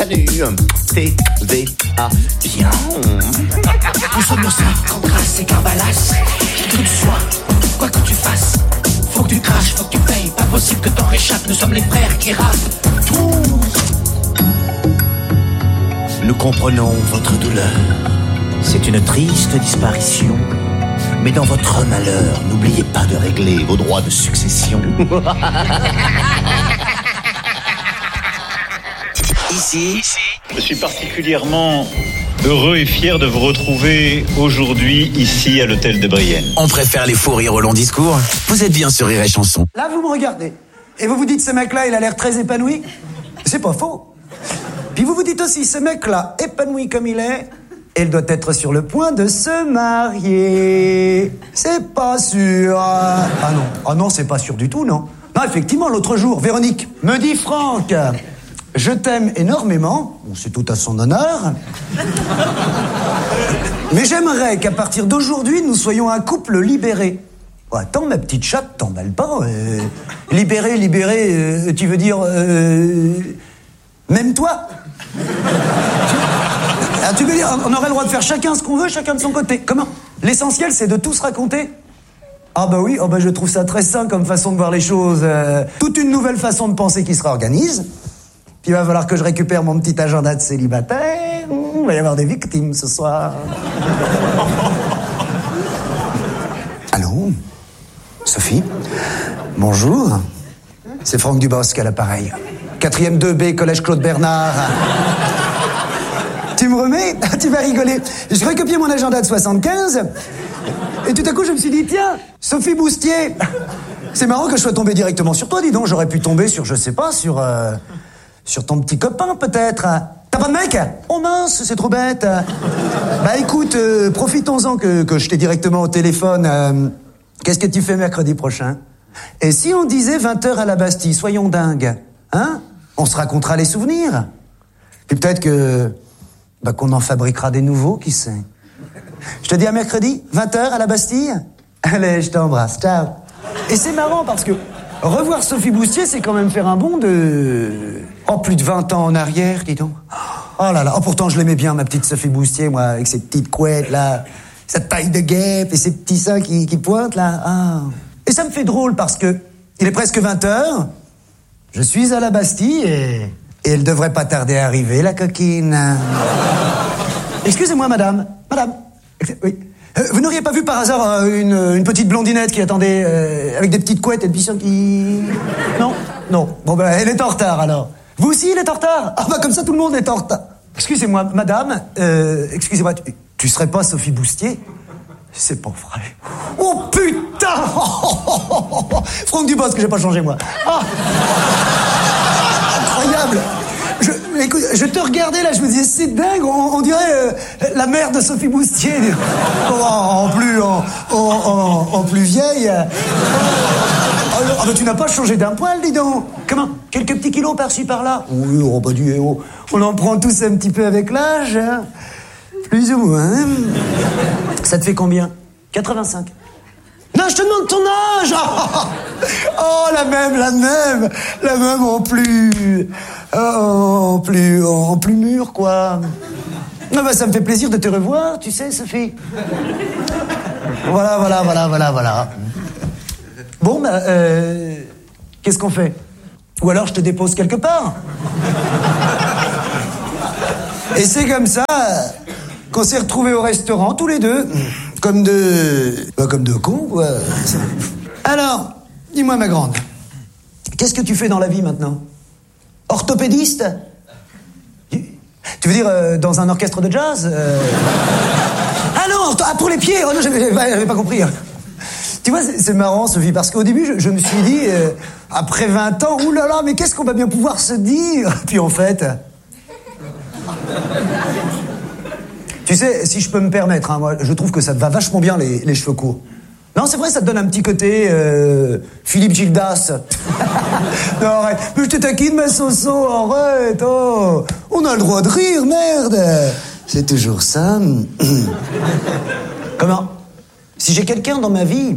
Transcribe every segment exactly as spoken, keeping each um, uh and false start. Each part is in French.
Salut, T V A, bien. Nous sommes nos sacs, Cancras et Carbalas. Qui que tu sois, quoi que tu fasses, faut que tu craches, faut que tu payes. Pas possible que t'en réchappes, nous sommes les frères qui rappent. Tous. Nous comprenons votre douleur. C'est une triste disparition. Mais dans votre malheur, n'oubliez pas de régler vos droits de succession. Ici, je suis particulièrement heureux et fier de vous retrouver aujourd'hui ici à l'hôtel de Brienne. On préfère les faux rires au long discours. Vous êtes bien sur Rire et Chanson. Là, vous me regardez. Et vous vous dites, ce mec-là, il a l'air très épanoui. C'est pas faux. Puis vous vous dites aussi, ce mec-là, épanoui comme il est, il doit être sur le point de se marier. C'est pas sûr. Ah non, ah non, c'est pas sûr du tout, non. Non, effectivement, l'autre jour, Véronique me dit, Franck, je t'aime énormément. Bon, c'est tout à son honneur. Mais j'aimerais qu'à partir d'aujourd'hui, nous soyons un couple libéré. Oh, attends, ma petite chatte, t'emballe pas. Euh, libéré, libéré, euh, tu veux dire... Euh, même toi. Ah, tu veux dire, on aurait le droit de faire chacun ce qu'on veut, chacun de son côté. Comment? L'essentiel, c'est de tout se raconter. Ah bah oui, oh bah je trouve ça très sain comme façon de voir les choses. Euh, toute une nouvelle façon de penser qui se réorganise. Puis il va falloir que je récupère mon petit agenda de célibataire. Il va y avoir des victimes ce soir. Allô? Sophie? Bonjour. C'est Franck Dubosc à l'appareil. Quatrième deux B, collège Claude Bernard. Tu me remets? Tu vas rigoler. Je recopiais mon agenda de soixante-quinze. Et tout à coup, je me suis dit, tiens, Sophie Boustier. C'est marrant que je sois tombé directement sur toi, dis donc. J'aurais pu tomber sur, je sais pas, sur... Euh, sur ton petit copain, peut-être. T'as pas de mec? Oh mince, c'est trop bête. Bah écoute, euh, profitons-en que, que je t'ai directement au téléphone. Euh, qu'est-ce que tu fais mercredi prochain? Et si on disait vingt heures à la Bastille, soyons dingues. Hein? On se racontera les souvenirs. Puis peut-être que... Bah qu'on en fabriquera des nouveaux, qui sait. Je te dis à mercredi, vingt heures à la Bastille? Allez, je t'embrasse, ciao. Et c'est marrant parce que revoir Sophie Boustier, c'est quand même faire un bond de... Oh, plus de vingt ans en arrière, dis donc. Oh là là, oh pourtant je l'aimais bien, ma petite Sophie Boustier, moi, avec ses petites couettes, là, sa taille de guêpe et ses petits seins qui, qui pointent, là. Ah. Et ça me fait drôle parce que il est presque vingt heures, je suis à la Bastille et... Et elle devrait pas tarder à arriver, la coquine. Excusez-moi, madame. Madame. Oui. Euh, vous n'auriez pas vu par hasard euh, une, une petite blondinette qui attendait euh, avec des petites couettes et des petits qui... Non? Non. Bon, ben, elle est en retard, alors. Vous aussi, il est en retard? Ah, bah, comme ça, tout le monde est en retard. Excusez-moi, madame. Euh, excusez-moi, tu, tu serais pas Sophie Boustier? C'est pas vrai. Oh, putain! Franck Dubosc, que j'ai pas changé, moi. Ah. Incroyable. Je, écoute, je te regardais là, je me disais, c'est dingue, on, on dirait euh, la mère de Sophie Boustier. Oh, en plus, en, en, en, en plus vieille. Oh, oh, bah, tu n'as pas changé d'un poil, dis donc. Comment? Quelques petits kilos par-ci, par-là? Oui, oh, bah, du, oh, on en prend tous un petit peu avec l'âge. Hein. Plus ou moins. Hein. Ça te fait combien? quatre-vingt-cinq. Non, je te demande ton âge. Oh, la même, la même, la même en plus, oh, en plus, en plus mûr, quoi. Non, bah, ça me fait plaisir de te revoir, tu sais, Sophie. Voilà, voilà, voilà, voilà, voilà. Bon, bah, euh, qu'est-ce qu'on fait? Ou alors je te dépose quelque part. Et c'est comme ça qu'on s'est retrouvés au restaurant, tous les deux. Comme deux... Bah, comme deux cons, quoi. Alors, dis-moi, ma grande, qu'est-ce que tu fais dans la vie, maintenant? Orthopédiste? Tu veux dire, euh, dans un orchestre de jazz euh... Ah non, ah, pour les pieds. Oh non, j'avais, j'avais pas compris. Tu vois, c'est, c'est marrant, Sophie, parce qu'au début, je, je me suis dit, euh, après vingt ans, oulala, mais qu'est-ce qu'on va bien pouvoir se dire? Puis en fait... Tu sais, si je peux me permettre, hein, moi, je trouve que ça te va vachement bien, les, les cheveux courts. Non, c'est vrai, ça te donne un petit côté euh, Philippe Gildas. Non, arrête. Mais je te taquine, ma Soso, arrête. Oh. On a le droit de rire, merde. C'est toujours ça. Comment? Si j'ai quelqu'un dans ma vie...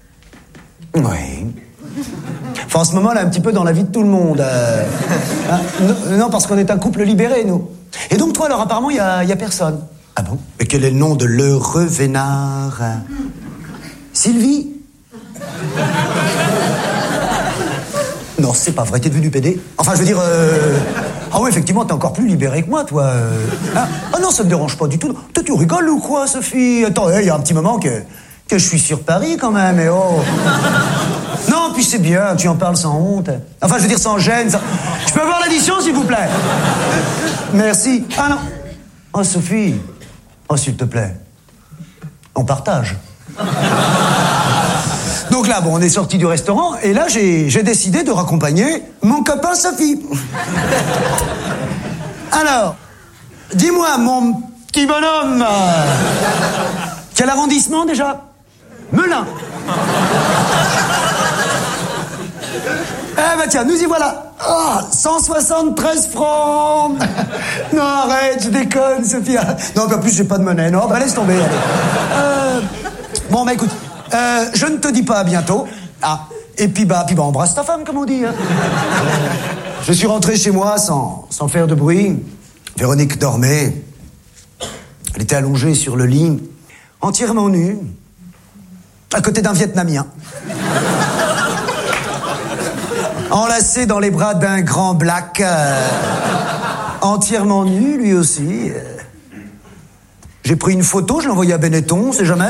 Oui. Enfin, en ce moment, là, un petit peu dans la vie de tout le monde. Euh... Hein? Non, non, parce qu'on est un couple libéré, nous. Et donc, toi, alors, apparemment, il y a, y a personne. Ah bon? Mais quel est le nom de l'heureux vénard? Sylvie? Non, c'est pas vrai, t'es devenu pédé. Enfin, je veux dire... Euh... Ah oui, effectivement, t'es encore plus libéré que moi, toi. Euh... Ah, ah non, ça me dérange pas du tout. Toi, tu rigoles ou quoi, Sophie? Attends, il y a un petit moment que, que je suis sur Paris, quand même, et oh... Non, puis c'est bien, tu en parles sans honte. Enfin, je veux dire sans gêne. Sans... Je peux avoir l'addition, s'il vous plaît? Merci. Ah non. Oh, Sophie. Oh, s'il te plaît. On partage. Donc là, bon, on est sorti du restaurant, et là, j'ai, j'ai décidé de raccompagner mon copain Sophie. Alors, dis-moi, mon petit bonhomme, euh, quel arrondissement déjà? Melun. Eh ben tiens, nous y voilà. Oh, cent soixante-treize francs. Non, arrête, je déconne, Sophie. Non, en plus, j'ai pas de monnaie. Non, bah laisse tomber, allez. Euh, bon, bah écoute, euh, je ne te dis pas à bientôt. Ah, et puis bah, puis bah embrasse ta femme, comme on dit. Hein. Je suis rentré chez moi sans, sans faire de bruit. Véronique dormait. Elle était allongée sur le lit, entièrement nue, à côté d'un Vietnamien. Enlacé dans les bras d'un grand black, euh, entièrement nu, lui aussi. Euh. J'ai pris une photo, je l'ai envoyée à Benetton, on sait jamais.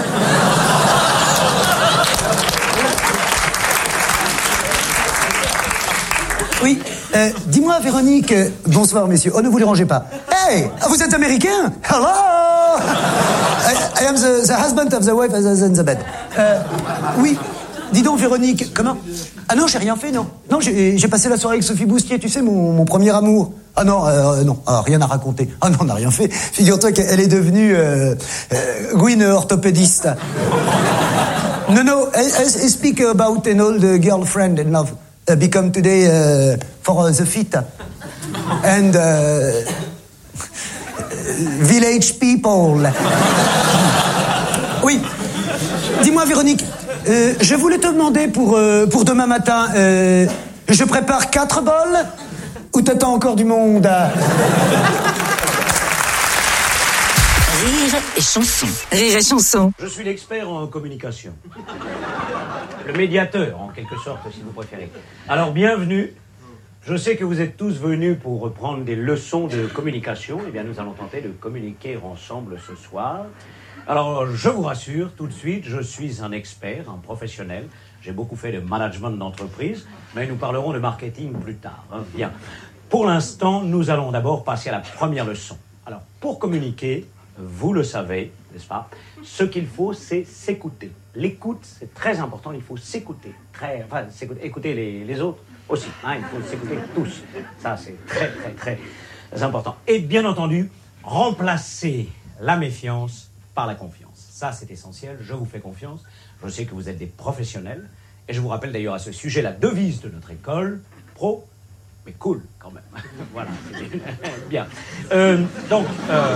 Oui, euh, dis-moi, Véronique... Euh, bonsoir, messieurs. Oh, ne vous dérangez pas. Hey, vous êtes américain? Hello! I, I am the, the husband of the wife in the bed. Euh, oui, dis donc, Véronique, comment? Ah non, j'ai rien fait, non. Non, j'ai, j'ai passé la soirée avec Sophie Boustier, tu sais, mon, mon premier amour. Ah non, euh, non, ah, rien à raconter. Ah non, on n'a rien fait. Figure-toi qu'elle est devenue euh, euh, Gwyn orthopédiste. No, no, I, I speak about an old girlfriend in love. Uh, become today uh, for uh, the feet. And uh, village people. Oui. Dis-moi, Véronique, euh, je voulais te demander pour, euh, pour demain matin, euh, je prépare quatre bols ou t'attends encore du monde? Rire et chanson. Rire et chanson. Je suis l'expert en communication. Le médiateur, en quelque sorte, si vous préférez. Alors, bienvenue. Je sais que vous êtes tous venus pour reprendre des leçons de communication. Eh bien, nous allons tenter de communiquer ensemble ce soir. Alors, je vous rassure, tout de suite, je suis un expert, un professionnel. J'ai beaucoup fait de management d'entreprise, mais nous parlerons de marketing plus tard. Hein. Bien. Pour l'instant, nous allons d'abord passer à la première leçon. Alors, pour communiquer, vous le savez, n'est-ce pas? Ce qu'il faut, c'est s'écouter. L'écoute, c'est très important, il faut s'écouter. Très, enfin, s'écouter, écouter les, les autres aussi. Hein, il faut s'écouter tous. Ça, c'est très, très, très important. Et bien entendu, remplacer la méfiance par la confiance. Ça, c'est essentiel. Je vous fais confiance. Je sais que vous êtes des professionnels. Et je vous rappelle d'ailleurs à ce sujet la devise de notre école, pro, mais cool quand même. Voilà, c'est bien. Euh, donc, euh,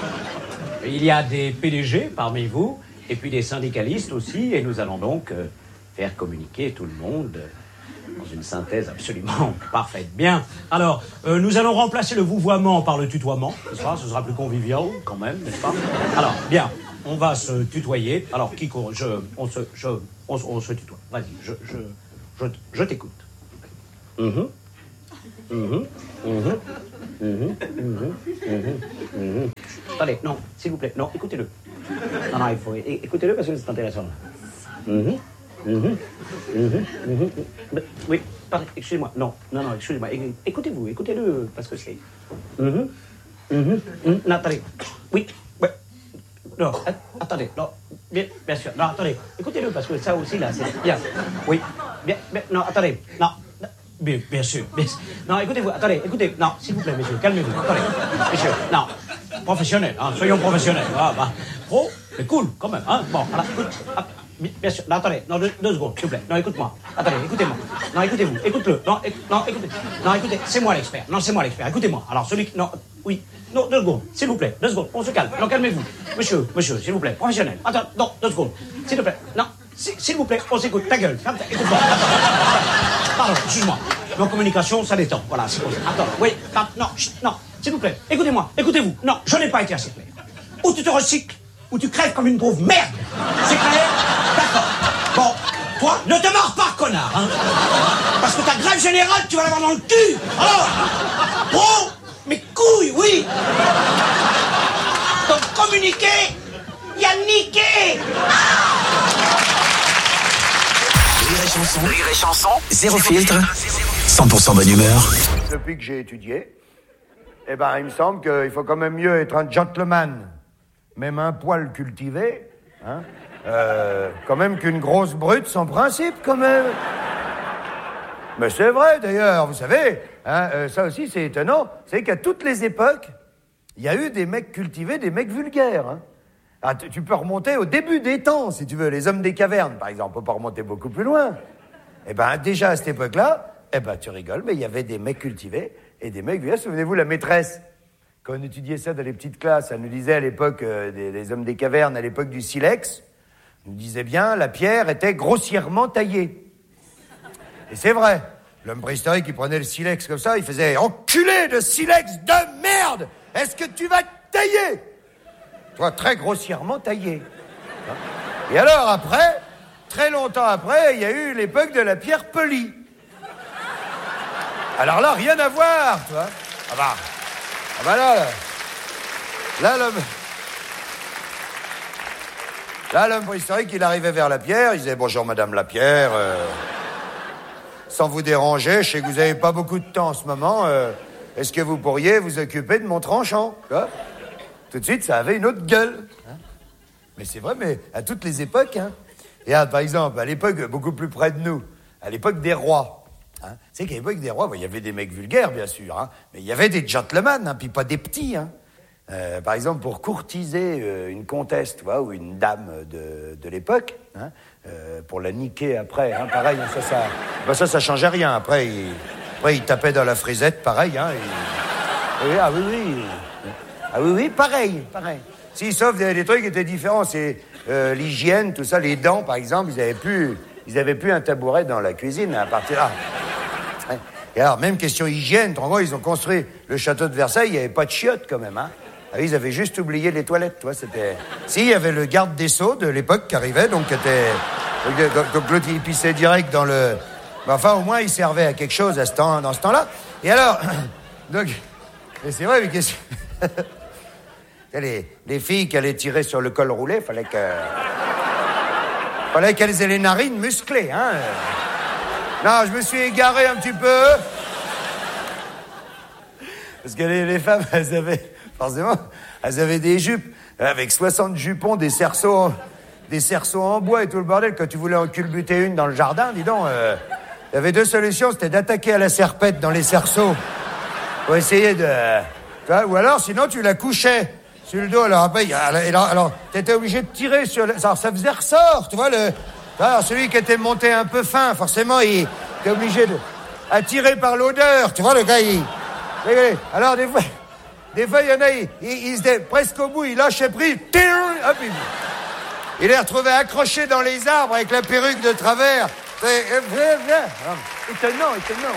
il y a des P D G parmi vous, et puis des syndicalistes aussi, et nous allons donc euh, faire communiquer tout le monde euh, dans une synthèse absolument parfaite. Bien, alors, euh, nous allons remplacer le vouvoiement par le tutoiement, n'est-ce pas? Ce sera plus convivial quand même, n'est-ce pas? Alors, bien, on va se tutoyer. Alors, qui court? Je, on se, je, on, on se tutoie. Vas-y, je, je, je, je t'écoute. Mm-hmm. Mm-hmm. Mm-hmm. Mm-hmm. Mm-hmm. Mm-hmm. Attendez, non, s'il vous plaît, non, écoutez-le. Non, non, il faut écoutez-le parce que c'est intéressant. Mm-hmm. Mm-hmm. Mm-hmm. Mm-hmm. Oui, pardon, excusez-moi, non, non, non, excusez-moi, écoutez-vous, écoutez-le parce que c'est. Mm-hmm. Mm-hmm. Mm-hmm. Non, attendez, oui, ouais. Non, attendez, non, bien, bien sûr, non, attendez, écoutez-le parce que ça aussi là, c'est bien. Oui, bien, bien, non, attendez, non. Bien, bien sûr, bien sûr. Non, écoutez-vous, attendez, écoutez, non, s'il vous plaît, messieurs, calmez-vous, attendez, messieurs, non, professionnel, hein, soyons professionnels, ah, bah, pro, mais cool, quand même, hein, bon, alors, écoute, ah, bien sûr, non, attendez, non, deux, deux secondes, s'il vous plaît, non, écoute-moi, attendez, écoutez-moi, non, écoutez-vous, écoute-le, non, éc- non, écoutez, non, écoutez, c'est moi l'expert, non, c'est moi l'expert, écoutez-moi, alors, celui qui, non, oui, non, deux secondes, s'il vous plaît, deux secondes, on se calme, non, calmez-vous, monsieur, monsieur, s'il vous plaît, professionnel, attends, non, deux secondes, s'il vous plaît, non, s'il vous plaît, on s'écoute, ta gueule, ferme ta, écoute-moi, pardon, excuse-moi. Mais en communication, ça détend. Voilà, c'est pour ça. Attends, oui, non, non, chut, non, s'il vous plaît, écoutez-moi, écoutez-vous. Non, je n'ai pas été assez clair. Ou tu te recycles, ou tu crèves comme une pauvre merde. C'est clair? D'accord. Bon, toi, ne te mords pas, connard, hein. Parce que ta grève générale, tu vas l'avoir dans le cul. Alors, oh, mes couilles, oui. Donc, communiquer, y a niqué. Rire et chanson, rire et chanson, zéro filtre, cent pour cent bonne humeur. Depuis que j'ai étudié, eh ben, il me semble qu'il faut quand même mieux être un gentleman, même un poil cultivé, hein, euh, quand même qu'une grosse brute sans principe, quand même. Mais c'est vrai, d'ailleurs, vous savez, hein, euh, ça aussi, c'est étonnant, c'est qu'à toutes les époques, il y a eu des mecs cultivés, des mecs vulgaires, hein. Ah, tu, tu peux remonter au début des temps, si tu veux, les hommes des cavernes, par exemple, on peut pas remonter beaucoup plus loin. Eh ben, déjà, à cette époque-là, eh ben, tu rigoles, mais il y avait des mecs cultivés et des mecs vulgaires. Souvenez-vous, la maîtresse, quand on étudiait ça dans les petites classes, elle nous disait à l'époque euh, des, des hommes des cavernes, à l'époque du silex, elle nous disait bien, la pierre était grossièrement taillée. Et c'est vrai, l'homme préhistorique, il prenait le silex comme ça, il faisait « Enculé de silex de merde! Est-ce que tu vas te tailler ?» Toi, très grossièrement taillé. Et alors après, très longtemps après, il y a eu l'époque de la pierre polie. Alors là, rien à voir, tu vois. Ah bah, ah bah là, là, là l'homme... Là, l'homme préhistorique, il arrivait vers la pierre, il disait « Bonjour, madame la pierre, euh, sans vous déranger, je sais que vous n'avez pas beaucoup de temps en ce moment, euh, est-ce que vous pourriez vous occuper de mon tranchant ?» Tu vois ? Tout de suite, ça avait une autre gueule. Hein, mais c'est vrai, mais à toutes les époques. Hein. Et ah, par exemple, à l'époque, beaucoup plus près de nous, à l'époque des rois. Hein, c'est qu'à l'époque des rois, il y avait des mecs vulgaires, bien sûr, hein, mais il y avait des gentlemen, hein, puis pas des petits. Hein. Euh, par exemple, pour courtiser euh, une comtesse, tu vois, ou une dame de, de l'époque, hein, euh, pour la niquer après, hein, pareil, hein, ça, ça, ben ça, ça changeait rien. Après, il, après, il tapait dans la frisette, pareil. Hein, et, et, ah oui, oui. Ah oui, oui, pareil, pareil. Si, sauf des, des trucs qui étaient différents, c'est euh, l'hygiène, tout ça, les dents, par exemple, ils avaient plus, ils avaient plus un tabouret dans la cuisine à partir là. Et alors, même question hygiène, en gros, ils ont construit le château de Versailles, il n'y avait pas de chiottes quand même, hein. Ah, ils avaient juste oublié les toilettes, toi, c'était... Si, il y avait le garde des Sceaux de l'époque qui arrivait, donc qui était... Donc l'autre, il pissait direct dans le... Mais enfin, au moins, il servait à quelque chose à ce temps, dans ce temps-là. Et alors... Donc... Et c'est vrai, mais qu'est-ce... Les, les filles qui allaient tirer sur le col roulé, fallait que... Fallait qu'elles aient les narines musclées, hein. Non, je me suis égaré un petit peu. Parce que les, les femmes, elles avaient... Forcément, elles avaient des jupes avec soixante jupons, des cerceaux, en, des cerceaux en bois et tout le bordel. Quand tu voulais en culbuter une dans le jardin, dis donc, euh, il y avait deux solutions. C'était d'attaquer à la serpette dans les cerceaux pour essayer de... Tu vois, ou alors, sinon, tu la couchais sur le dos. Alors, après, alors, alors t'étais obligé de tirer sur le... Alors, ça faisait ressort, tu vois, le... Alors, celui qui était monté un peu fin, forcément, il était obligé de... à tirer par l'odeur, tu vois, le gars, il... Alors, des fois... Des fois, il y en a, il, il, il se presque au bout, il lâchait prise, hop, il, il est retrouvé accroché dans les arbres avec la perruque de travers. Étonnant, étonnant.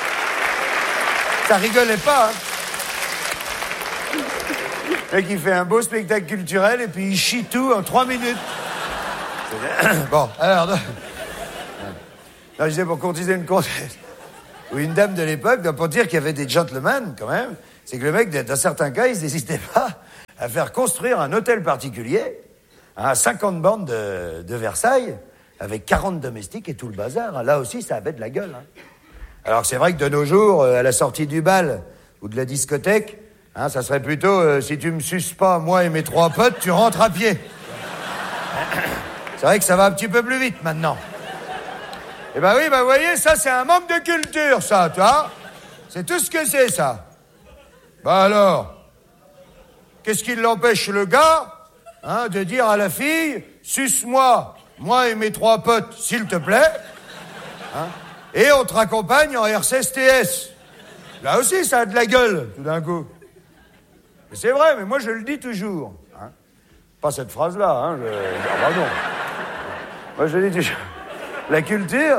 Ça rigolait pas, hein. Le mec, il fait un beau spectacle culturel et puis il chie tout en trois minutes. Bon, alors... Non, je disais, pour courtiser une comtesse ou une dame de l'époque, pour dire qu'il y avait des gentlemen, quand même, c'est que le mec, dans certains cas, il n'hésitait pas à faire construire un hôtel particulier à cinquante bornes de, de Versailles, avec quarante domestiques et tout le bazar. Là aussi, ça avait de la gueule. Hein. Alors c'est vrai que de nos jours, à la sortie du bal ou de la discothèque, hein, ça serait plutôt, euh, si tu me suces pas, moi et mes trois potes, tu rentres à pied. C'est vrai que ça va un petit peu plus vite maintenant. Eh ben oui, ben vous voyez, ça c'est un manque de culture, ça, tu vois. C'est tout ce que c'est, ça. Bah alors, qu'est-ce qui l'empêche, le gars, hein, de dire à la fille, suce-moi, moi et mes trois potes, s'il te plaît, hein, et on te raccompagne en R C S T S. Là aussi, ça a de la gueule, tout d'un coup. Mais c'est vrai, mais moi je le dis toujours. Hein. Pas cette phrase-là, hein. Je... Ah bah non. Moi je le dis toujours. La culture,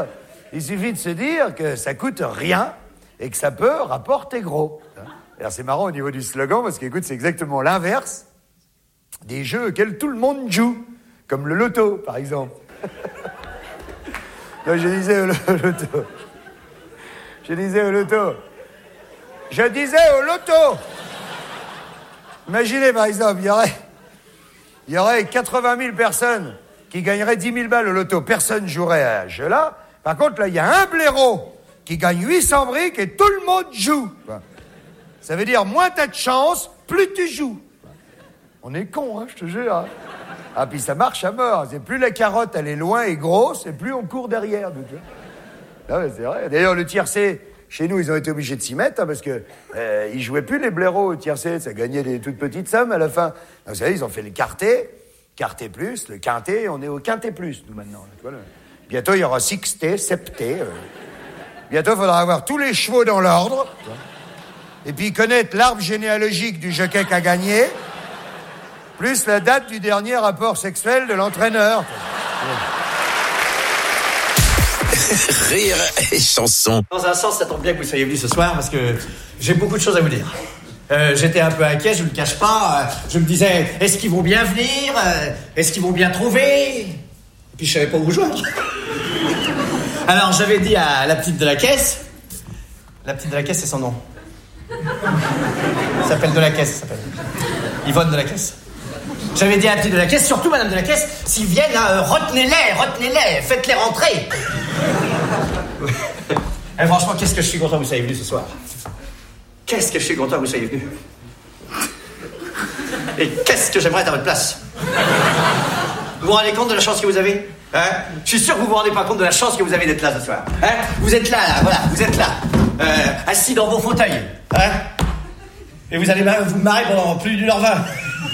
il suffit de se dire que ça coûte rien et que ça peut rapporter gros. Alors c'est marrant au niveau du slogan parce qu'écoute, c'est exactement l'inverse des jeux auxquels tout le monde joue, comme le loto, par exemple. Donc, je disais au loto. Je disais au loto. Je disais au loto. Imaginez, par exemple, il y aurait, il y aurait quatre-vingt mille personnes qui gagneraient dix mille balles au loto. Personne ne jouerait à ce jeu-là. Par contre, là, il y a un blaireau qui gagne huit cents briques et tout le monde joue. Ça veut dire, moins t'as de chance, plus tu joues. On est cons, hein, je te jure. Hein. Ah, puis ça marche à mort. C'est plus la carotte, elle est loin et grosse, et plus on court derrière. Ah ouais, c'est vrai. D'ailleurs, le tiercé, chez nous, ils ont été obligés de s'y mettre, hein, parce que euh, ils jouaient plus les blaireaux au tiercé. Ça gagnait des toutes petites sommes à la fin. Donc, vous savez, ils ont fait le quarté, quarté plus, le quinté, on est au quinté plus, nous, maintenant. Voilà. Bientôt, il y aura sixté, septé. Euh. Bientôt, il faudra avoir tous les chevaux dans l'ordre. Et puis connaître l'arbre généalogique du jockey qui a gagné, plus la date du dernier rapport sexuel de l'entraîneur. Rire et chanson. Dans un sens, ça tombe bien que vous soyez venus ce soir parce que j'ai beaucoup de choses à vous dire. Euh, j'étais un peu inquiet, je ne le cache pas. Euh, je me disais, est-ce qu'ils vont bien venir euh, Est-ce qu'ils vont bien trouver? Et puis je savais pas où vous joindre. Alors j'avais dit à la petite de la caisse. La petite de la caisse, c'est son nom. Ça s'appelle de la caisse, ça s'appelle. Yvonne de la caisse. J'avais dit à la petite de la caisse, surtout madame de la caisse, s'ils viennent, hein, retenez-les, retenez-les, faites-les rentrer. Et franchement, qu'est-ce que je suis content que vous soyez venus ce soir. Qu'est-ce que je suis content que vous soyez venus. Et qu'est-ce que j'aimerais être à votre place. Vous vous rendez compte de la chance que vous avez, hein? Je suis sûr que vous vous rendez pas compte de la chance que vous avez d'être là ce soir. Hein? Vous êtes là, là, voilà, vous êtes là, euh, assis dans vos fauteuils. Hein? Et vous allez vous marrer pendant plus d'une heure vingt.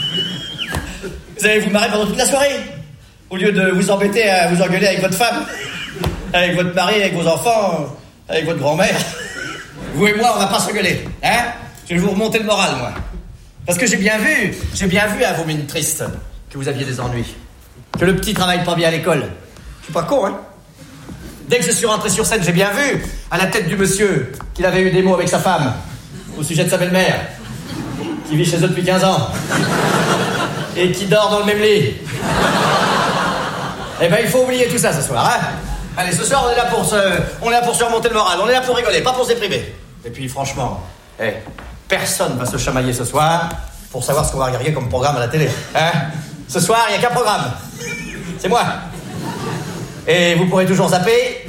Vous allez vous marrer pendant toute la soirée. Au lieu de vous embêter à vous engueuler avec votre femme, avec votre mari, avec vos enfants, avec votre grand-mère. Vous et moi, on va pas s'engueuler. Hein? Je vais vous remonter le moral, moi. Parce que j'ai bien vu, j'ai bien vu à vos mines tristes que vous aviez des ennuis. Que le petit travaille pas bien à l'école. Je suis pas con, hein? Dès que je suis rentré sur scène, j'ai bien vu, à la tête du monsieur, qu'il avait eu des mots avec sa femme, au sujet de sa belle-mère, qui vit chez eux depuis quinze ans, et qui dort dans le même lit. Eh ben, il faut oublier tout ça ce soir, hein? Allez, ce soir, on est là pour se, on est là pour se remonter le moral, on est là pour rigoler, pas pour se déprimer. Et puis, franchement, eh, personne va se chamailler ce soir pour savoir ce qu'on va regarder comme programme à la télé, hein? Ce soir, il n'y a qu'un programme. C'est moi. Et vous pourrez toujours zapper.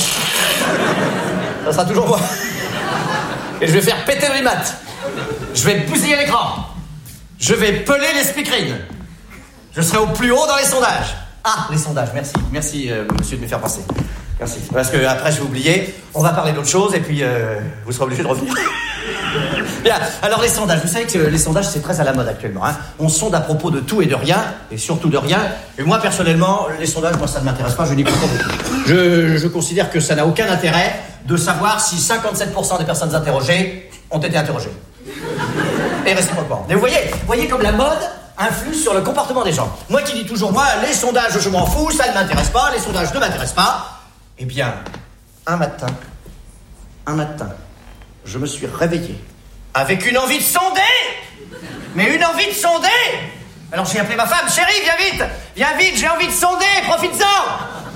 Ça sera toujours moi. Et je vais faire péter le remat. Je vais bousiller l'écran. Je vais peler les speakerines. Je serai au plus haut dans les sondages. Ah, les sondages, merci. Merci, euh, monsieur, de me faire penser. Merci. Parce que après, je vais oublier. On va parler d'autre chose et puis euh, vous serez obligé de revenir. Bien, alors les sondages. Vous savez que les sondages, c'est très à la mode actuellement. Hein. On sonde à propos de tout et de rien, et surtout de rien. Et moi, personnellement, les sondages, moi, ça ne m'intéresse pas. Je n'y crois pas beaucoup. Je, je considère que ça n'a aucun intérêt de savoir si cinquante-sept pour cent des personnes interrogées ont été interrogées. Et réciproquement. Mais vous voyez, vous voyez comme la mode influe sur le comportement des gens. Moi qui dis toujours, moi, les sondages, je m'en fous, ça ne m'intéresse pas, les sondages ne m'intéressent pas. Eh bien, un matin, un matin, je me suis réveillé avec une envie de sonder. Mais une envie de sonder. Alors j'ai appelé ma femme, chérie, viens vite, viens vite, j'ai envie de sonder, profites-en.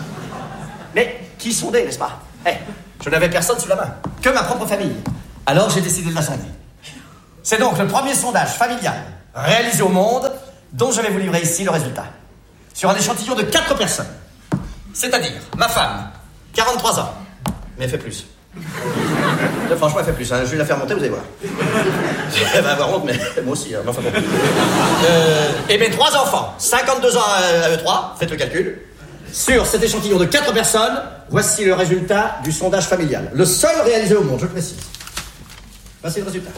Mais qui sondait, n'est-ce pas? Eh, je n'avais personne sous la main, que ma propre famille. Alors j'ai décidé de la sonder. C'est donc le premier sondage familial réalisé au monde dont je vais vous livrer ici le résultat. Sur un échantillon de quatre personnes. C'est-à-dire ma femme, quarante-trois ans, mais elle fait plus. Là, franchement, elle fait plus. Hein. Je vais la faire monter, vous allez voir. Elle va avoir honte, mais moi aussi. Hein. Enfin bon. Euh, et mes trois enfants, cinquante-deux ans à eux trois, faites le calcul. Sur cet échantillon de quatre personnes, voici le résultat du sondage familial. Le seul réalisé au monde, je le précise. Voici le résultat.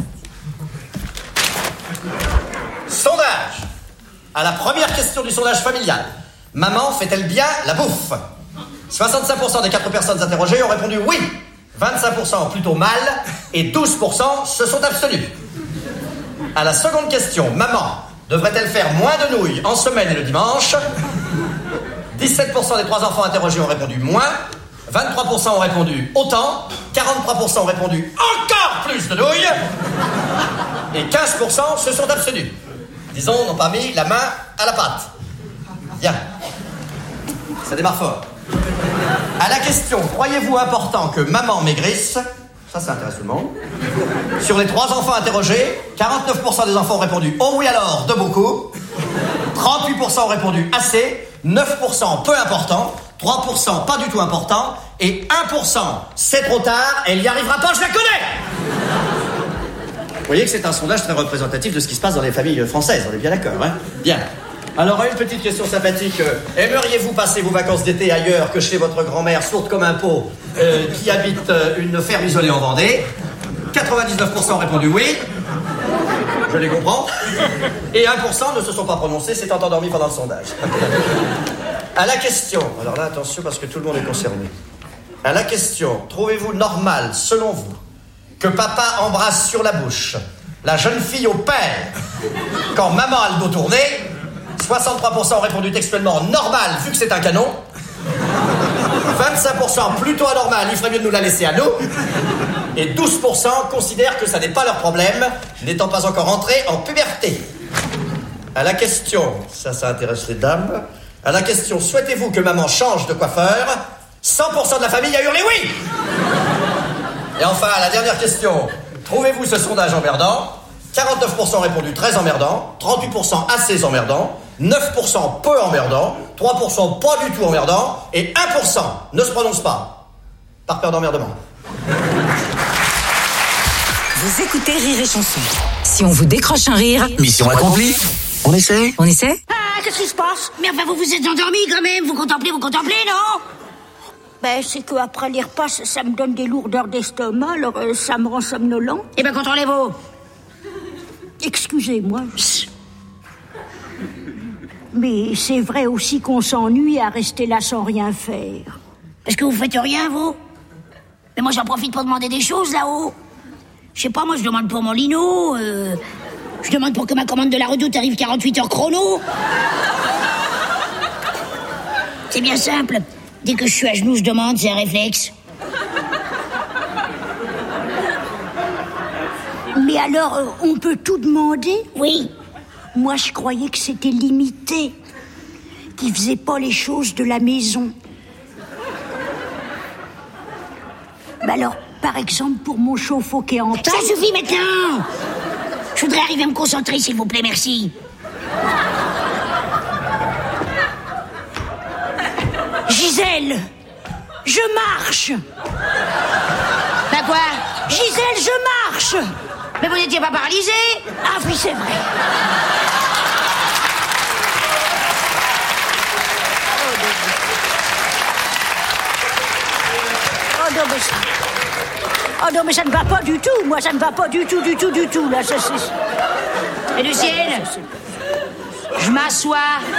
Sondage. À la première question du sondage familial. Maman fait-elle bien la bouffe? soixante-cinq pour cent des quatre personnes interrogées ont répondu oui. vingt-cinq pour cent plutôt mal. Et douze pour cent se sont abstenus. À la seconde question. Maman devrait-elle faire moins de nouilles en semaine et le dimanche? dix-sept pour cent des trois enfants interrogés ont répondu moins. vingt-trois pour cent ont répondu autant, quarante-trois pour cent ont répondu encore plus de nouilles, et quinze pour cent se sont abstenus. Disons, n'ont pas mis la main à la pâte. Bien. Ça démarre fort. À la question, croyez-vous important que maman maigrisse? Ça, ça intéresse tout le monde. Sur les trois enfants interrogés, quarante-neuf pour cent des enfants ont répondu « Oh oui alors, de beaucoup ». trente-huit pour cent ont répondu « Assez ». neuf pour cent peu important. trois pour cent pas du tout important. Et un pour cent c'est trop tard, elle n'y arrivera pas, je la connais. Vous voyez que c'est un sondage très représentatif de ce qui se passe dans les familles françaises, on est bien d'accord, hein? Bien. Alors, une petite question sympathique. Aimeriez-vous passer vos vacances d'été ailleurs que chez votre grand-mère, sourde comme un pot, euh, qui habite euh, une ferme isolée en Vendée? quatre-vingt-dix-neuf pour cent ont répondu oui. Je les comprends. Et un pour cent ne se sont pas prononcés, s'étant endormis pendant le sondage. À la question... Alors là, attention, parce que tout le monde est concerné. À la question, trouvez-vous normal, selon vous, que papa embrasse sur la bouche la jeune fille au père quand maman a le dos tourné? soixante-trois pour cent ont répondu textuellement normal vu que c'est un canon. vingt-cinq pour cent plutôt anormal, il ferait mieux de nous la laisser à nous. Et douze pour cent considèrent que ça n'est pas leur problème, n'étant pas encore entrés en puberté. À la question, ça, ça intéresse les dames. À la question, souhaitez-vous que maman change de coiffeur? cent pour cent de la famille a hurlé oui. Et enfin, à la dernière question, trouvez-vous ce sondage emmerdant? quarante-neuf pour cent ont répondu très emmerdant, trente-huit pour cent assez emmerdant, neuf pour cent peu emmerdant, trois pour cent pas du tout emmerdant, et un pour cent ne se prononce pas, par peur d'emmerdement. Vous écoutez Rire et Chanson. Si on vous décroche un rire... Mission accomplie. On essaie? On essaie? Ah, qu'est-ce qui se passe? Mais enfin, vous vous êtes endormi quand même. Vous contemplez, vous contemplez, non? Ben, c'est qu'après les repas, ça, ça me donne des lourdeurs d'estomac, alors euh, ça me rend somnolent. Eh ben, contrôlez-vous. Excusez-moi. Mais c'est vrai aussi qu'on s'ennuie à rester là sans rien faire. Parce que vous faites rien, vous? Mais moi, j'en profite pour demander des choses, là-haut. Je sais pas, moi, je demande pour mon lino, euh, je demande pour que ma commande de la Redoute arrive quarante-huit heures chrono. C'est bien simple. Dès que je suis à genoux, je demande, c'est un réflexe. Mais alors, euh, on peut tout demander? Oui. Moi, je croyais que c'était limité, qu'ils faisaient pas les choses de la maison. Bah alors, par exemple, pour mon chauffe-eau qui est en panne... Ça suffit maintenant! Je voudrais arriver à me concentrer, s'il vous plaît, merci. Gisèle, je marche. Ben quoi? Gisèle, je marche. Mais vous n'étiez pas paralysée? Ah oui, c'est vrai. Oh non, mais ça... Oh non, mais ça ne va pas du tout. Moi, ça ne va pas du tout, du tout, du tout. Là, ça, c'est... Et du ciel, je m'assois.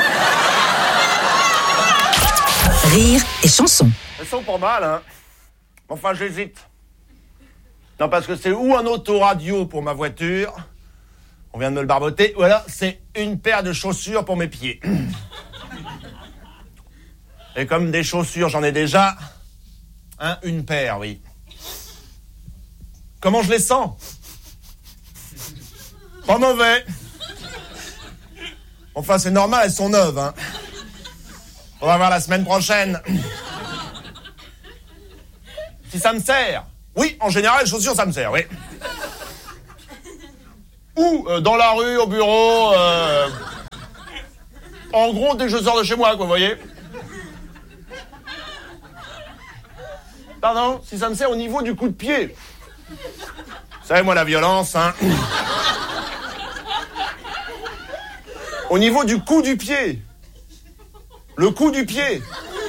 Rire et Chanson. Elles sont pas mal, hein. Enfin, j'hésite. Non, parce que c'est ou un autoradio pour ma voiture, on vient de me le barboter, voilà, c'est une paire de chaussures pour mes pieds. Et comme des chaussures, j'en ai déjà, hein, une paire, oui. Comment je les sens? Pas mauvais. Enfin, c'est normal, elles sont neuves, hein. On va voir la semaine prochaine. Si ça me sert. Oui, en général, les chaussures, ça me sert, oui. Ou euh, dans la rue, au bureau, euh... en gros, dès que je sors de chez moi, quoi, vous voyez. Pardon, si ça me sert au niveau du coup de pied. Vous savez, moi, la violence, hein. Au niveau du coup du pied. Le coup du pied.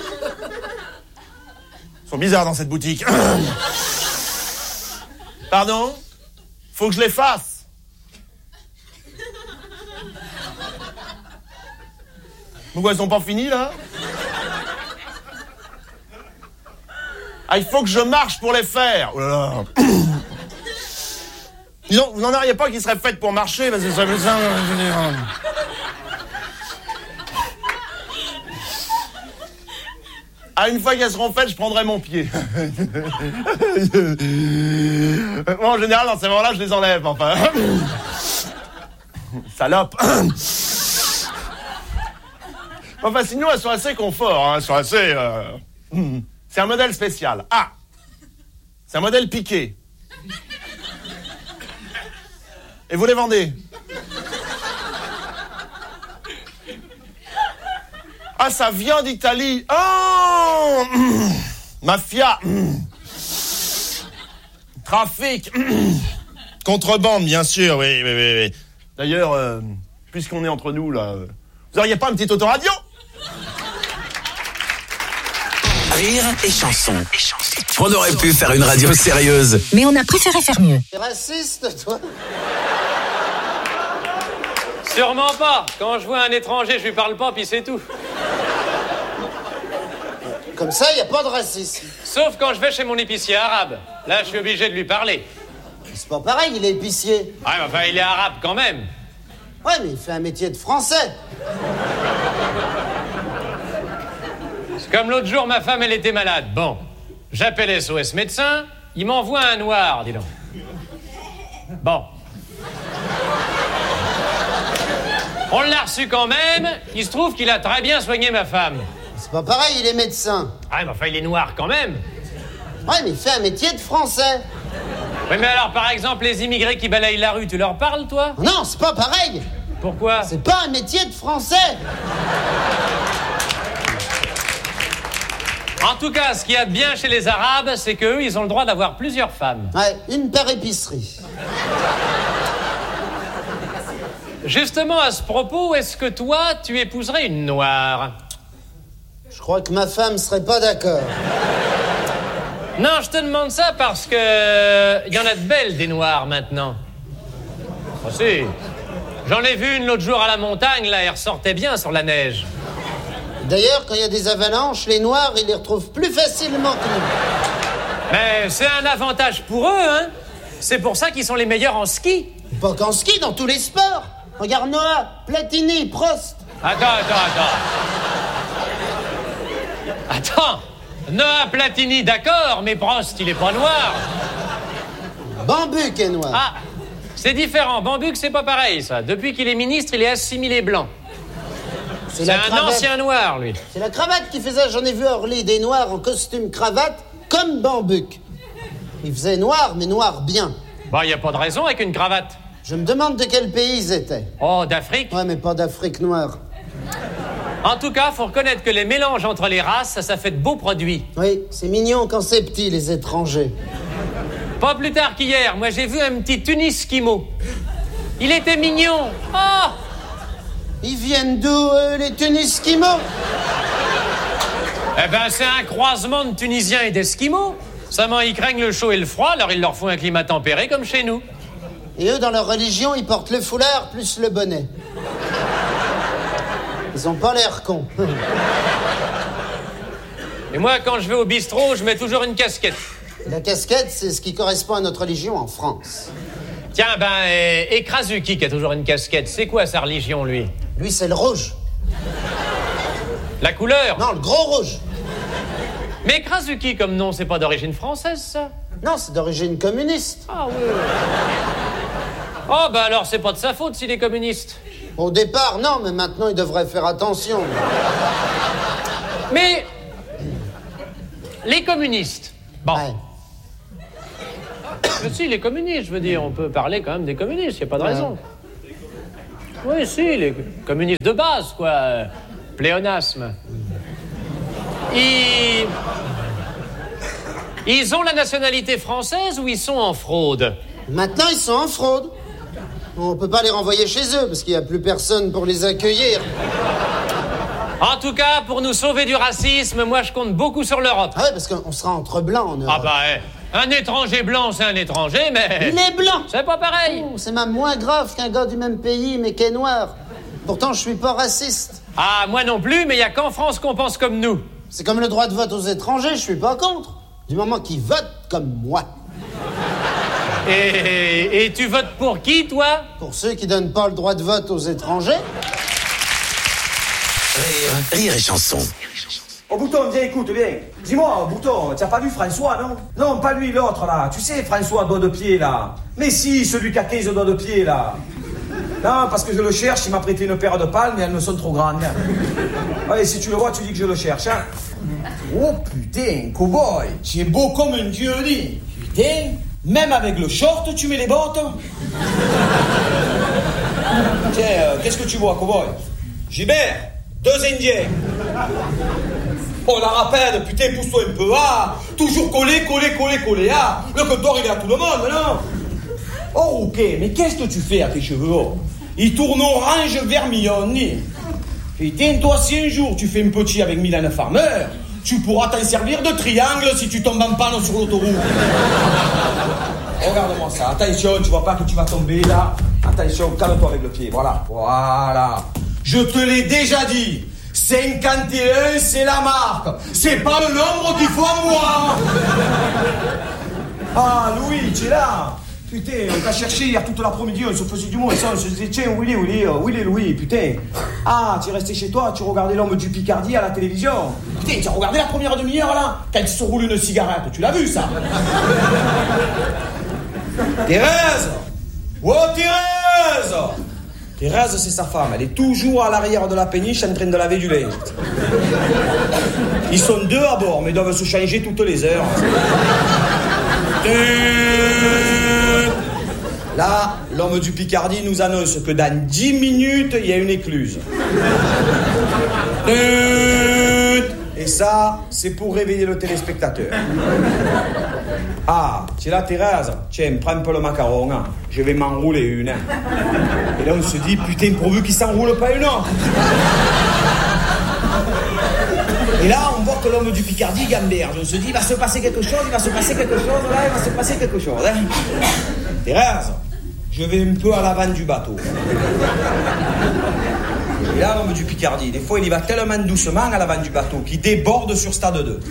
Ils sont bizarres dans cette boutique. Pardon? Faut que je les fasse. Pourquoi ils sont pas finis, là? Ah, il faut que je marche pour les faire. Oh là là. Disons, vous n'en auriez pas qui seraient faites pour marcher, parce que ça veut ça. Ah, une fois qu'elles seront faites, je prendrai mon pied. Moi, en général, dans ces moments-là, je les enlève, enfin. Salope. Enfin, sinon, elles sont assez confort, hein. Elles sont assez... Euh... C'est un modèle spécial. Ah, c'est un modèle piqué. Et vous les vendez? Ah, ça vient d'Italie. Oh, mafia. Trafic. Contrebande, bien sûr, oui, oui, oui. oui. D'ailleurs, euh, puisqu'on est entre nous, là, euh, vous auriez pas un petit autoradio? Rire et chanson. On aurait pu faire une radio sérieuse. Mais on a préféré faire mieux. T'es raciste, toi? Sûrement pas. Quand je vois un étranger, je lui parle pas, puis c'est tout. Comme ça, y a pas de racisme. Sauf quand je vais chez mon épicier arabe. Là, je suis obligé de lui parler. C'est pas pareil, il est épicier. Ouais, mais enfin, il est arabe quand même. Ouais, mais il fait un métier de français. C'est comme l'autre jour, ma femme, elle était malade. Bon, j'appelle S O S médecin, il m'envoie un noir, dis donc. Bon. On l'a reçu quand même, il se trouve qu'il a très bien soigné ma femme. C'est pas pareil, il est médecin. Ah, mais enfin, il est noir quand même. Ouais, mais il fait un métier de français. Oui, mais alors, par exemple, les immigrés qui balayent la rue, tu leur parles, toi? Non, c'est pas pareil. Pourquoi? C'est pas un métier de français. En tout cas, ce qu'il y a de bien chez les Arabes, c'est qu'eux, ils ont le droit d'avoir plusieurs femmes. Ouais, une par épicerie. Justement, à ce propos, est-ce que toi, tu épouserais une noire? Je crois que ma femme serait pas d'accord. Non, je te demande ça parce que... il y en a de belles, des noires, maintenant. Oh, si. J'en ai vu une l'autre jour à la montagne, là, elle ressortait bien sur la neige. D'ailleurs, quand il y a des avalanches, les noirs, ils les retrouvent plus facilement que nous. Mais c'est un avantage pour eux, hein. C'est pour ça qu'ils sont les meilleurs en ski. Pas qu'en ski, dans tous les sports. Regarde Noah, Platini, Prost. Attends, attends, attends. Attends. Noah Platini, d'accord, mais Prost, il est pas noir. Bambuc est noir. Ah, c'est différent. Bambuc, c'est pas pareil, ça. Depuis qu'il est ministre, il est assimilé blanc. C'est un cravate. Ancien noir, lui. C'est la cravate qui faisait, j'en ai vu à Orly, des noirs en costume cravate, comme Bambuc. Il faisait noir, mais noir bien. Bah, il n'y a pas de raison avec une cravate. Je me demande de quel pays ils étaient. Oh, d'Afrique? Ouais, mais pas d'Afrique noire. En tout cas, faut reconnaître que les mélanges entre les races, ça, ça fait de beaux produits. Oui, c'est mignon quand c'est petit, les étrangers. Pas plus tard qu'hier, moi j'ai vu un petit Tuniskimo. Il était mignon. Oh! Ils viennent d'où, euh, les Tuniskimos? Eh ben, c'est un croisement de Tunisiens et d'Esquimaux. Seulement, ils craignent le chaud et le froid, alors il leur faut un climat tempéré comme chez nous. Et eux, dans leur religion, ils portent le foulard plus le bonnet. Ils ont pas l'air cons. Et moi, quand je vais au bistrot, je mets toujours une casquette. La casquette, c'est ce qui correspond à notre religion en France. Tiens, ben, et, et Krasuki qui a toujours une casquette, c'est quoi sa religion, lui? Lui, c'est le rouge. La couleur? Non, le gros rouge. Mais Krasuki, comme nom, c'est pas d'origine française, ça? Non, c'est d'origine communiste. Ah oui. Oh, bah alors c'est pas de sa faute s'il est communiste. Au départ, non, mais maintenant, il devrait faire attention. Mais... les communistes... Bon. Ouais. Mais si, les communistes, je veux dire, on peut parler quand même des communistes, y a pas de raison. Ouais. Oui, si, les communistes de base, quoi. Euh, pléonasme. Ils... Ils ont la nationalité française ou ils sont en fraude? Maintenant, ils sont en fraude. On peut pas les renvoyer chez eux parce qu'il y a plus personne pour les accueillir. En tout cas, pour nous sauver du racisme, moi, je compte beaucoup sur l'Europe. Ah ouais, parce qu'on sera entre blancs en Europe. Ah bah, eh, un étranger blanc, c'est un étranger, mais... Il est blanc. C'est pas pareil. Oh, c'est même moins grave qu'un gars du même pays, mais qui est noir. Pourtant, je suis pas raciste. Ah, moi non plus, mais il y a qu'en France qu'on pense comme nous. C'est comme le droit de vote aux étrangers, je suis pas contre. Du moment qu'ils votent comme moi. Et, et tu votes pour qui, toi? Pour ceux qui donnent pas le droit de vote aux étrangers. Rire, rire et chanson. Oh, Bouton, viens, écoute, viens. Dis-moi, Bouton, tu as pas vu François, non? Non, pas lui, l'autre, là. Tu sais, François, doigt de pied, là. Mais si, celui qui a quinze doigts de pied, là. Non, parce que je le cherche, il m'a prêté une paire de palmes, mais elles me sont trop grandes. Allez, si tu le vois, tu dis que je le cherche, hein. Oh, putain, cow-boy, tu es beau comme un dieu dit. Putain, même avec le short, tu mets les bottes. Tiens, euh, qu'est-ce que tu vois, cow-boy? Gilbert, deux Indiens. Oh, la rapide, putain, pousse-toi un peu, ah. Toujours collé, collé, collé, collé, ah. Le comptoir, il est à tout le monde, non? Oh, ok, mais qu'est-ce que tu fais à tes cheveux, oh? Ils tournent orange vermillonné. Putain, toi, si un jour tu fais un petit avec Mylène Farmer, tu pourras t'en servir de triangle si tu tombes en panne sur l'autoroute. Regarde-moi ça, attention, tu vois pas que tu vas tomber, là? Attention, calme-toi avec le pied, voilà, voilà. Je te l'ai déjà dit, cinquante et un, c'est la marque. C'est pas le nombre qu'il faut à moi. Ah, Louis, tu es là? Putain, on t'a cherché hier toute l'après-midi, on se faisait du monde, et ça, on se disait, tiens, où il est, où il est, où il est Louis, putain. Ah, tu es resté chez toi, tu regardais l'homme du Picardie à la télévision. Putain, tu as regardé la première demi-heure, là, quand il se roule une cigarette, tu l'as vu, ça? Thérèse! Oh, Thérèse! Thérèse, c'est sa femme, elle est toujours à l'arrière de la péniche en train de laver du linge. Ils sont deux à bord, mais doivent se changer toutes les heures. Là, l'homme du Picardie nous annonce que dans dix minutes, il y a une écluse. Et ça, c'est pour réveiller le téléspectateur. Ah, tu es là, Thérèse? Tiens, prends un peu le macaron, hein. Je vais m'enrouler une. Hein. Et là, on se dit, putain, pourvu qu'il s'enroule pas une autre. Et là, on voit que l'homme du Picardie gamberge. On se dit, il va se passer quelque chose, il va se passer quelque chose, là, il va se passer quelque chose. Hein. Thérèse, je vais un peu à l'avant du bateau. Et là, l'homme du Picardie, des fois, il y va tellement doucement à l'avant du bateau qu'il déborde sur stade deux.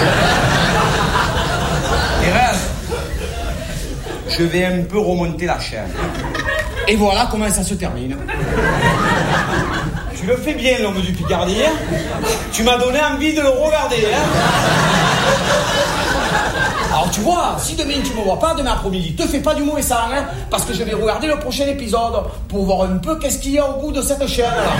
Thérèse, je vais un peu remonter la chaîne. Et voilà comment ça se termine. Tu le fais bien, l'homme du Picardie. Hein? Tu m'as donné envie de le regarder. Hein? Alors tu vois, si demain tu me vois pas, demain après-midi, te fais pas du mauvais sang, hein, parce que je vais regarder le prochain épisode pour voir un peu qu'est-ce qu'il y a au bout de cette chaîne-là.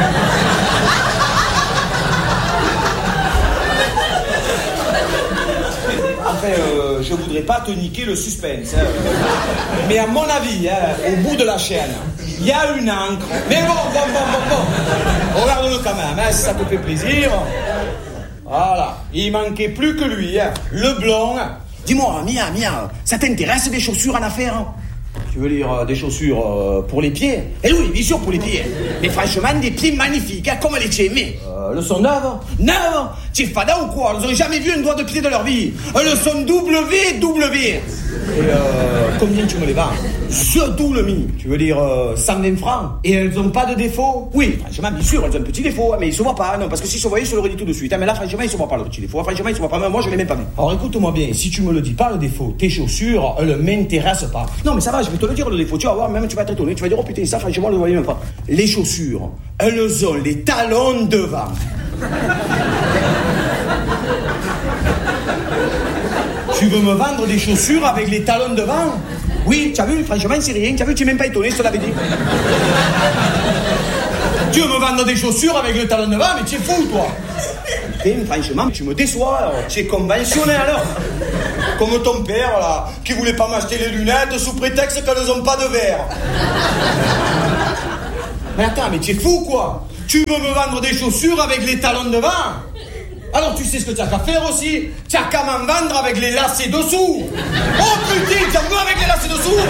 Enfin, euh, je voudrais pas te niquer le suspense, hein. Mais à mon avis, hein, au bout de la chaîne, il y a une encre. Mais bon, bon, bon, bon, bon. Regarde-le quand même, hein, si ça te fait plaisir. Voilà, il manquait plus que lui, hein, le blond. Dis-moi, Mia, Mia, ça t'intéresse des chaussures en affaires? Tu veux dire euh, des chaussures euh, pour les pieds? Eh oui, bien sûr pour les pieds. Mais franchement, des pieds magnifiques, hein, comme les tiens. Mais euh, le son neuve? Neuve? Tu es fada ou quoi? Ils n'ont jamais vu un doigt de pied de leur vie. Le son W W. Et euh, combien tu me les vends? Ce double mi. Tu veux dire euh, cent vingt francs? Et elles n'ont pas de défaut? Oui, franchement, bien sûr, elles ont un petit défaut, mais ils se voient pas, non, parce que s'ils se voyaient, je te l'aurais dit tout de suite. Hein, mais là, franchement, ils se voient pas le petit défaut. Franchement, ils se voient pas, moi, je l'ai même pas vu. Alors écoute-moi bien, si tu me le dis pas, le défaut, tes chaussures, elles m'intéressent pas. Non, mais ça va, je vais te le dire, le défaut. Tu vas voir, même tu vas être étonné, tu vas dire, oh putain, ça, franchement, je le voyais même pas. Les chaussures, elles ont les talons devant. Tu veux me vendre des chaussures avec les talons devant? Oui, tu as vu, franchement, c'est rien. Tu as vu, tu n'es même pas étonné, je te l'avais dit. Tu veux me vendre des chaussures avec le talon devant, mais tu es fou, toi. Putain, franchement, tu me déçois, alors. Tu es conventionné, alors. Comme ton père, là, qui voulait pas m'acheter les lunettes sous prétexte qu'elles n'ont pas de verre. Mais attends, mais tu es fou, quoi. Tu veux me vendre des chaussures avec les talons devant? Alors tu sais ce que tu as qu'à faire aussi? Tu as qu'à m'en vendre avec les lacets dessous. Oh putain, tu as vu avec les lacets dessous?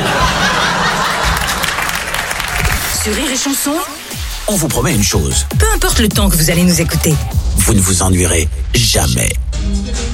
Sur Rire et Chanson, on vous promet une chose. Peu importe le temps que vous allez nous écouter, vous ne vous ennuierez jamais.